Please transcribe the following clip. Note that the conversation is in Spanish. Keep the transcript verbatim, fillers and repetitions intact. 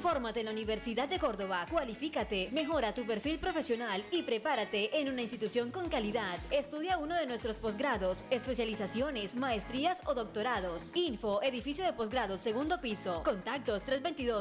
Fórmate en la Universidad de Córdoba, cualifícate, mejora tu perfil profesional y prepárate en una institución con calidad. Estudia uno de nuestros posgrados, especializaciones, maestrías o doctorados. Info, edificio de posgrados, segundo piso. Contactos tres dos dos,